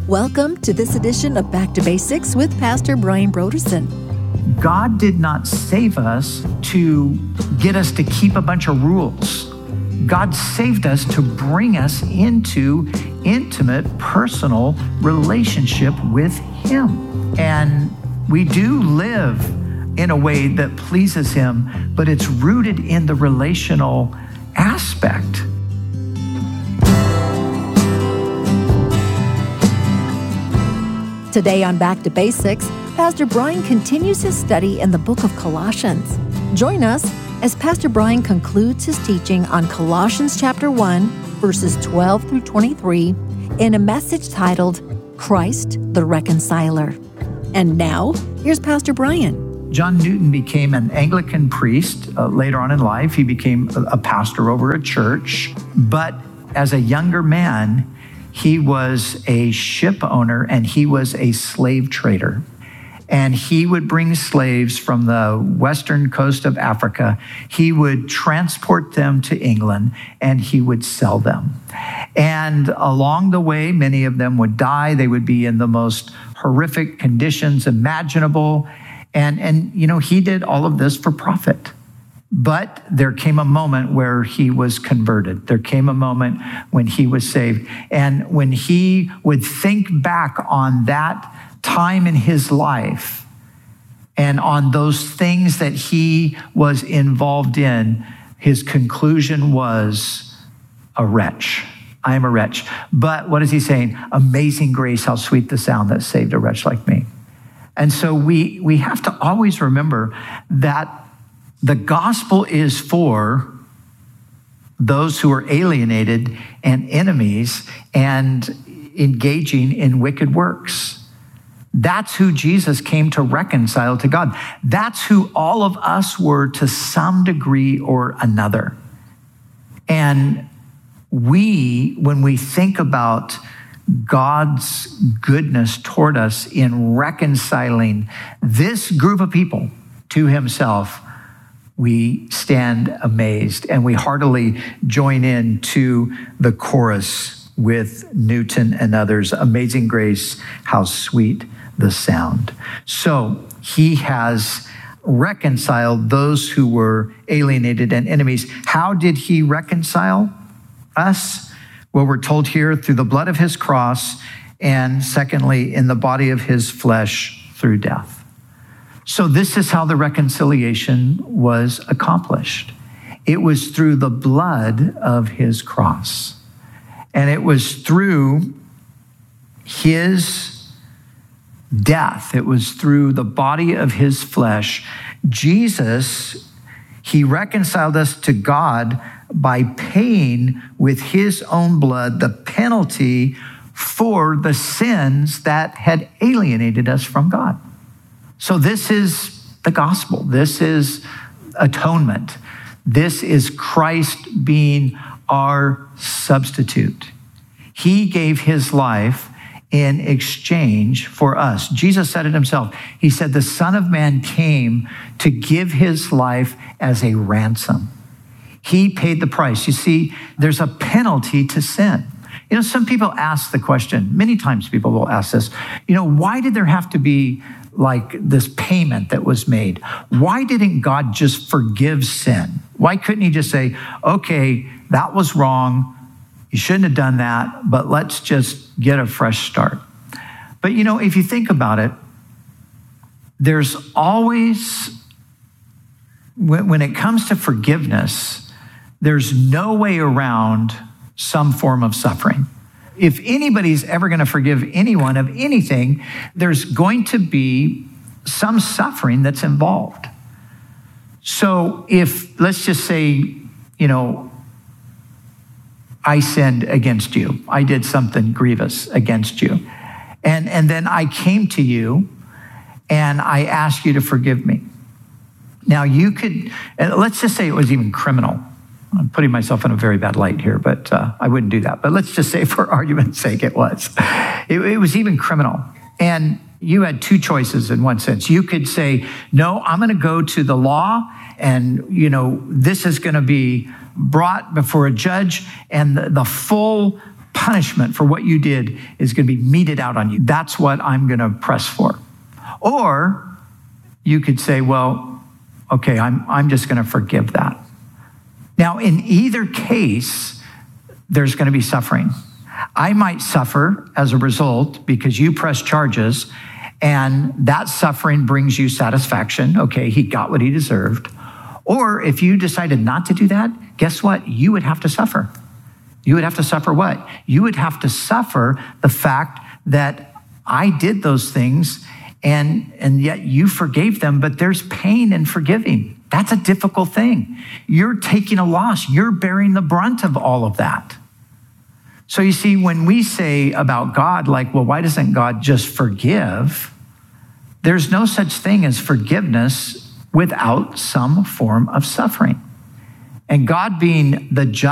Welcome to this edition of Back to Basics with Pastor Brian Brodersen. God did not save us to get us to keep a bunch of rules. God saved us to bring us into intimate, personal relationship with Him. And we do live in a way that pleases Him, but it's rooted in the relational aspect. Today on Back to Basics, Pastor Brian continues his study in the book of Colossians. Join us as Pastor Brian concludes his teaching on Colossians chapter 1, verses 12 through 23, in a message titled, Christ the Reconciler. And now, here's Pastor Brian. John Newton became an Anglican priest later on in life. He became a pastor over a church. But as a younger man, he was a ship owner and he was a slave trader. And he would bring slaves from the western coast of Africa. He would transport them to England and he would sell them. And along the way, many of them would die. They would be in the most horrific conditions imaginable. And he did all of this for profit. But there came a moment where he was converted. There came a moment when he was saved. And when he would think back on that time in his life and on those things that he was involved in, his conclusion was a wretch. I am a wretch. But what is he saying? Amazing grace, how sweet the sound that saved a wretch like me. And so we have to always remember that the gospel is for those who are alienated and enemies and engaging in wicked works. That's who Jesus came to reconcile to God. That's who all of us were to some degree or another. And when we think about God's goodness toward us in reconciling this group of people to Himself, we stand amazed and we heartily join in to the chorus with Newton and others. Amazing grace, how sweet the sound. So He has reconciled those who were alienated and enemies. How did He reconcile us? Well, we're told here through the blood of His cross, and secondly, in the body of His flesh through death. So this is how the reconciliation was accomplished. It was through the blood of His cross. And it was through His death. It was through the body of His flesh. Jesus, He reconciled us to God by paying with His own blood the penalty for the sins that had alienated us from God. So this is the gospel. This is atonement. This is Christ being our substitute. He gave His life in exchange for us. Jesus said it Himself. He said, the Son of Man came to give His life as a ransom. He paid the price. You see, there's a penalty to sin. Some people ask the question, many times people will ask this, why did there have to be like this payment that was made? Why didn't God just forgive sin? Why couldn't He just say, okay, that was wrong. You shouldn't have done that, but let's just get a fresh start. But if you think about it, there's always, when it comes to forgiveness, there's no way around some form of suffering. If anybody's ever going to forgive anyone of anything, there's going to be some suffering that's involved. So if, let's just say, I sinned against you. I did something grievous against you. And then I came to you and I asked you to forgive me. Now you could, let's just say it was even criminal. I'm putting myself in a very bad light here, but I wouldn't do that. But let's just say for argument's sake, it was. It was even criminal. And you had two choices in one sense. You could say, no, I'm going to go to the law and, this is going to be brought before a judge and the full punishment for what you did is going to be meted out on you. That's what I'm going to press for. Or you could say, well, okay, I'm just going to forgive that. Now, in either case, there's going to be suffering. I might suffer as a result because you press charges, and that suffering brings you satisfaction. Okay, he got what he deserved. Or if you decided not to do that, guess what? You would have to suffer. You would have to suffer what? You would have to suffer the fact that I did those things and yet you forgave them, but there's pain in forgiving. That's a difficult thing. You're taking a loss. You're bearing the brunt of all of that. So you see, when we say about God, like, well, why doesn't God just forgive? There's no such thing as forgiveness without some form of suffering. And God being the judge